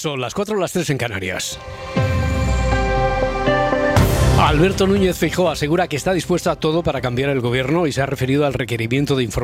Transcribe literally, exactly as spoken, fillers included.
Son las cuatro, las tres en Canarias. Alberto Núñez Feijóo asegura que está dispuesto a todo para cambiar el gobierno y se ha referido al requerimiento de información